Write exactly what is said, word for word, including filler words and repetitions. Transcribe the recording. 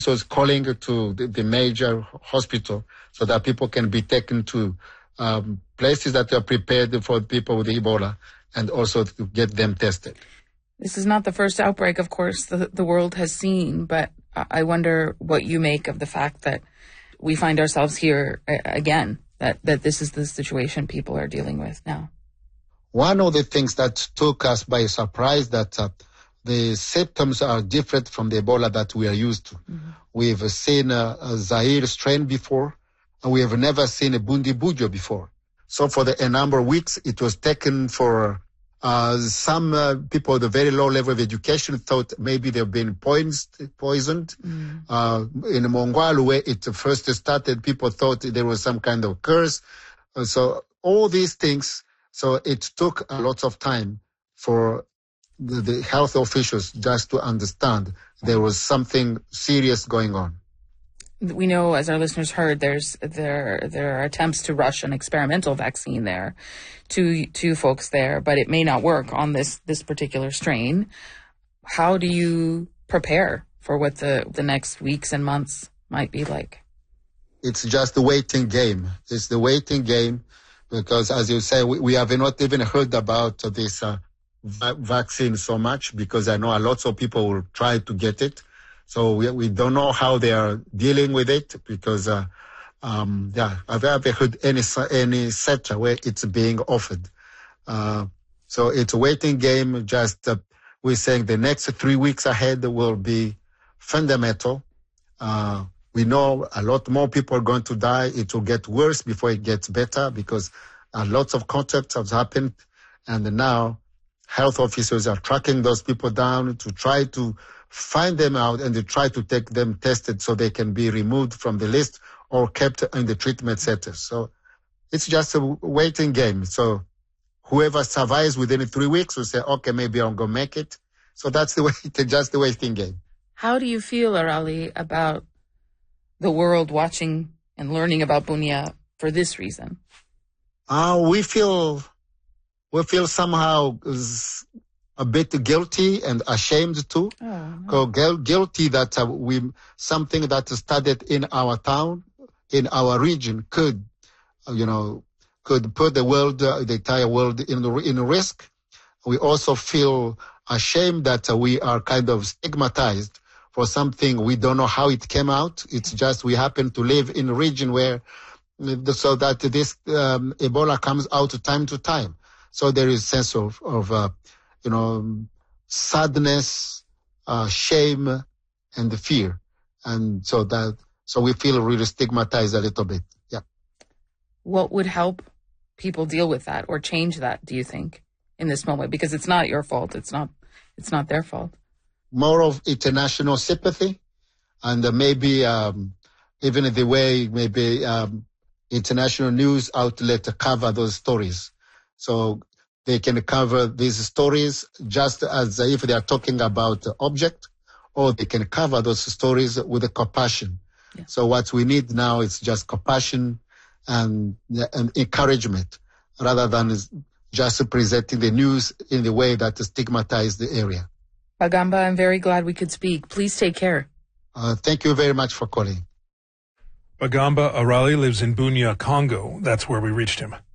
So it's calling to the, the major hospital so that people can be taken to um, places that are prepared for people with Ebola and also to get them tested. This is not the first outbreak, of course, the, the world has seen, but I wonder what you make of the fact that we find ourselves here again, that, that this is the situation people are dealing with now. One of the things that took us by surprise that uh, the symptoms are different from the Ebola that we are used to. Mm-hmm. We've seen a, a Zaire strain before, and we have never seen a Bundibugyo before. So for the, a number of weeks, it was taken for uh, some uh, people with a very low level of education thought maybe they've been poisoned. poisoned. Mm-hmm. Uh, in Mongwalu, where it first started, people thought there was some kind of curse. Uh, so all these things, so it took a lot of time for the, the health officials just to understand there was something serious going on. We know, as our listeners heard, there's there there are attempts to rush an experimental vaccine there to to folks there, but it may not work on this this particular strain. How do you prepare for what the, the next weeks and months might be like? It's just the waiting game. It's the waiting game because, as you say, we, we have not even heard about this uh, va- vaccine so much because I know a lot of people will try to get it. So we we don't know how they are dealing with it because, uh, um, yeah, I've never heard any any sector where it's being offered. Uh, so it's a waiting game. Just uh, we're saying the next three weeks ahead will be fundamental. Uh, we know a lot more people are going to die. It will get worse before it gets better because a lot of contacts have happened, and now health officers are tracking those people down to try to find them out and to try to take them tested so they can be removed from the list or kept in the treatment centers. So it's just a waiting game. So whoever survives within three weeks will say, okay, maybe I'm going to make it. So that's the way, it's just the waiting game. How do you feel, Arali, about the world watching and learning about Bunia for this reason? Uh, we feel, we feel somehow a bit guilty and ashamed too. Oh, no. Guilty that uh, we something that started in our town, in our region, could, uh, you know, could put the world, uh, the entire world in in risk. We also feel ashamed that uh, we are kind of stigmatized for something we don't know how it came out. It's just we happen to live in a region where, so that this um, Ebola comes out time to time. So there is a sense of of uh, you know, sadness, uh, shame, and fear. And so that, so we feel really stigmatized a little bit. Yeah. What would help people deal with that or change that, do you think, in this moment? Because it's not your fault. It's not, it's not their fault. More of international sympathy and uh, maybe, um, even the way maybe, um, international news outlet cover those stories. So, they can cover these stories just as if they are talking about the object, or they can cover those stories with a compassion. Yeah. So what we need now is just compassion and, and encouragement rather than just presenting the news in the way that stigmatizes the area. Bagamba, I'm very glad we could speak. Please take care. Uh, thank you very much for calling. Bagamba Arali lives in Bunia, Congo. That's where we reached him.